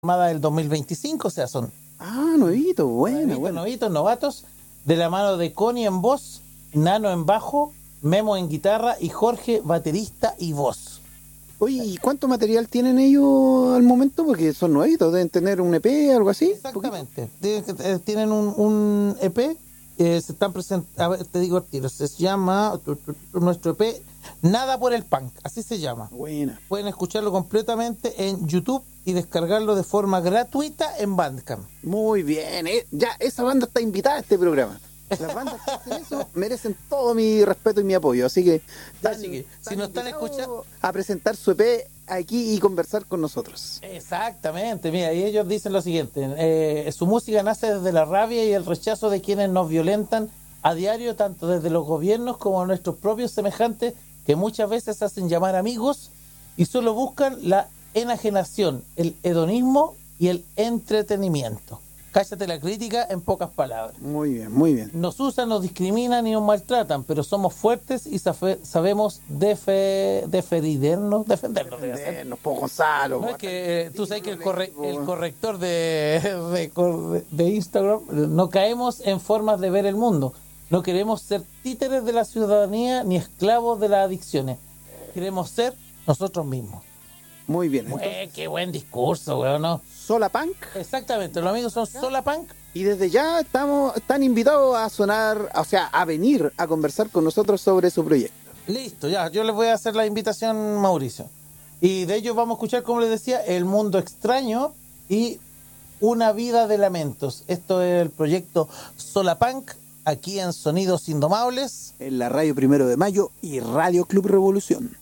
Armada del 2025, o sea, son Nuevito, bueno. novitos, novatos, de la mano de Connie en voz, Nano en bajo, Memo en guitarra y Jorge, baterista y voz. Oye, ¿y cuánto material tienen ellos al momento? Porque son nuevitos, deben tener un EP, algo así. Exactamente. Tienen un EP, se están presentando, a ver, te digo el tiro, se llama nuestro EP Nada por el Punk, así se llama. Buena. Pueden escucharlo completamente en YouTube y descargarlo de forma gratuita en Bandcamp. Muy bien, ya esa banda está invitada a este programa. Las bandas que hacen eso merecen todo mi respeto y mi apoyo, así que si nos están escuchando, a presentar su EP aquí y conversar con nosotros. Exactamente, mira, y ellos dicen lo siguiente: su música nace desde la rabia y el rechazo de quienes nos violentan a diario, tanto desde los gobiernos como nuestros propios semejantes, que muchas veces hacen llamar amigos y solo buscan la enajenación, el hedonismo y el entretenimiento. Cállate la crítica en pocas palabras. Muy bien, muy bien. Nos usan, nos discriminan y nos maltratan, pero somos fuertes y sabemos defendernos, po Gonzalo. No es que tú sabes que el corrector de Instagram, no caemos en formas de ver el mundo. No queremos ser títeres de la ciudadanía ni esclavos de las adicciones. Queremos ser nosotros mismos. Muy bien. Qué buen discurso, weón, ¿no? Solapunk. Exactamente, los amigos son Solapunk. Y desde ya están invitados a sonar, o sea, a venir a conversar con nosotros sobre su proyecto. Listo, ya, yo les voy a hacer la invitación, Mauricio. Y de ellos vamos a escuchar, como les decía, El Mundo Extraño y Una Vida de Lamentos. Esto es el proyecto Solapunk, aquí en Sonidos Indomables. En la Radio 1 de Mayo y Radio Club Revolución.